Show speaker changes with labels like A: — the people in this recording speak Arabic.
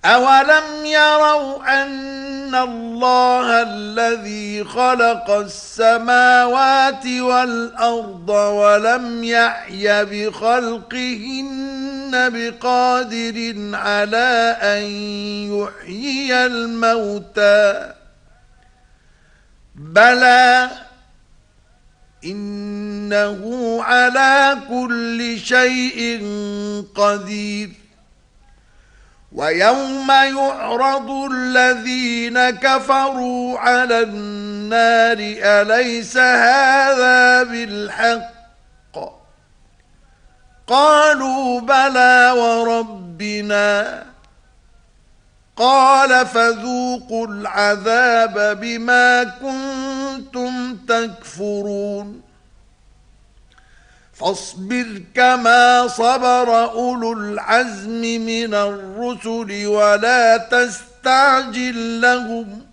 A: أولم يروا أن الله الذي خلق السماوات والأرض ولم يعي بخلقهن بقادر على أن يحيي الموتى بلى إنه على كل شيء قدير ويوم يعرض الذين كفروا على النار أليس هذا بالحق قالوا بلى وربنا قال فذوقوا العذاب بما كنتم تكفرون فاصبر كما صبر أولو العزم من الرسل ولا تستعجل لهم